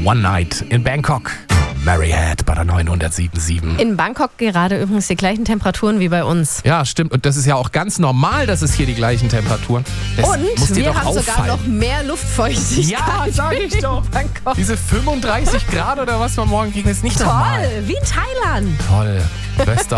One Night in Bangkok. Marriott bei der 907.7. In Bangkok gerade übrigens die gleichen Temperaturen wie bei uns. Ja, stimmt. Und das ist ja auch ganz normal, dass es hier die gleichen Temperaturen. Das muss Und dir wir doch haben sogar auffallen. noch mehr Luftfeuchtigkeit. Ja, sag ich doch. in Bangkok. Diese 35 Grad oder was wir morgen kriegen, ist nicht normal. Toll, wie in Thailand. Toll. Bester